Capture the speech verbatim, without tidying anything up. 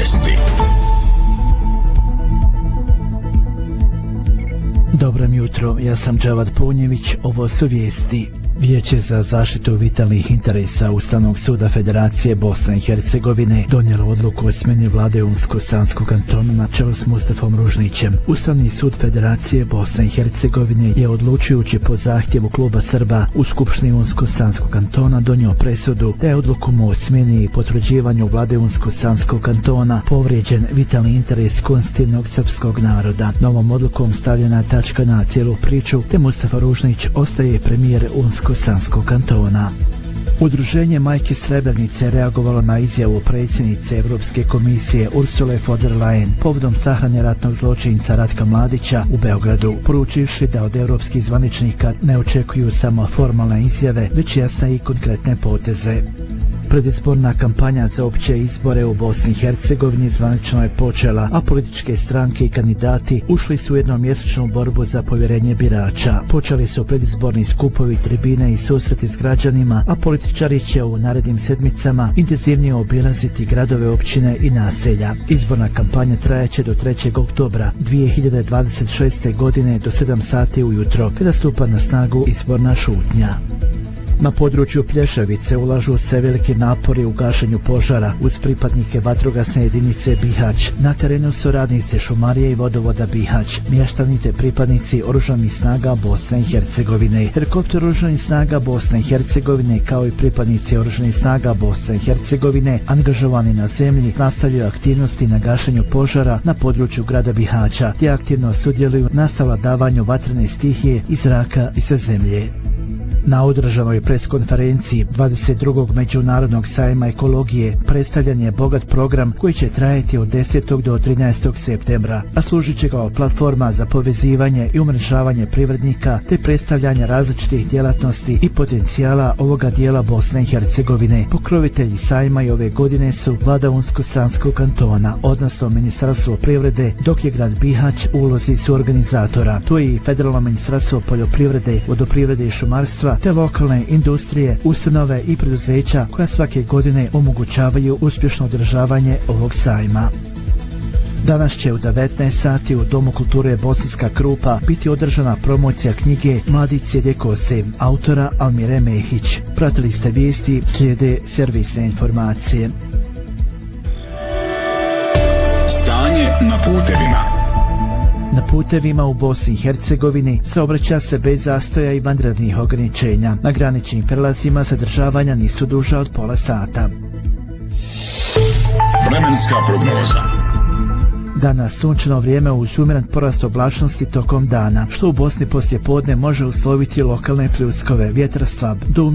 vijesti. Dobro jutro, ja sam Džavad Punjević, ovo su vijesti. Vijeće za zaštitu vitalnih interesa Ustavnog suda Federacije Bosne i Hercegovine donijelo odluku o smjeni vlade Unsko-Sanskog kantona na čelu s Mustafom Ružnićem. Ustavni sud Federacije Bosne i Hercegovine je odlučujući po zahtjevu kluba Srba u Skupštini Unsko-Sanskog kantona donio presudu da je odlukom o smjeni i potvrđivanju vlade Unsko-Sanskog kantona povrijeđen vitalni interes konstitutivnog srpskog naroda. Novom odlukom stavljena tačka na cijelu priču, te Mustafa Ružnić ostaje premijer Unsko Sanskog kantona. Udruženje Majke Srebrenice reagovalo na izjavu predsjednice Europske komisije Ursule von der Leyen povodom sahrane ratnog zločinca Ratka Mladića u Beogradu, poručivši da od europskih zvaničnika ne očekuju samo formalne izjave, već jasne i konkretne poteze. Predizborna kampanja za opće izbore u Bosni i Hercegovini zvanično je počela, a političke stranke i kandidati ušli su u jednomjesečnu borbu za povjerenje birača. Počeli su predizborni skupovi, tribine i susreti s građanima, a političari će u narednim sedmicama intenzivnije obilaziti gradove, općine i naselja. Izborna kampanja trajaće do trećeg oktobra dvije hiljade dvadeset šeste. godine do sedam sati ujutro, kada stupa na snagu izborna šutnja. Na području Plješevice ulažu se veliki napori u gašenju požara uz pripadnike vatrogasne jedinice Bihać. Na terenu su radnici šumarije i vodovoda Bihać, mještani te pripadnici oružanih snaga Bosne i Hercegovine. Helikopter oružanih snaga Bosne i Hercegovine kao i pripadnici oružanih snaga Bosne i Hercegovine angažovani na zemlji nastavljaju aktivnosti na gašenju požara na području grada Bihaća, te aktivno sudjeluju na savladavanju vatrene stihije iz zraka i sa zemlje. Na održanoj preskonferenciji dvadeset drugog Međunarodnog sajma ekologije predstavljen je bogat program koji će trajati od desetog do trinaestog septembra, a služit će kao platforma za povezivanje i umrežavanje privrednika te predstavljanje različitih djelatnosti i potencijala ovoga dijela Bosne i Hercegovine. Pokrovitelji sajma i ove godine su vlada Unsko-Sanskog kantona, odnosno Ministarstvo privrede, dok je grad Bihać u ulozi suorganizatora. Tu je i Federalno ministarstvo poljoprivrede, vodoprivrede i šumarstva te lokalne industrije, ustanove i preduzeća koja svake godine omogućavaju uspješno održavanje ovog sajma. Danas će u devetnaest sati u Domu kulture Bosanska Krupa biti održana promocija knjige Mladi sjede kose, autora Almire Mehić. Pratili ste vijesti, slijede servisne informacije. Stanje na putevima. Na putevima u Bosni i Hercegovini saobraća se bez zastoja i vanrednih ograničenja. Na graničnim prelazima zadržavanja nisu duža od pola sata. Vremenska prognoza. Danas sunčano vrijeme uz umjeren porast oblačnosti tokom dana, što u Bosni poslije podne može usloviti lokalne pljuskove, vjetar slab do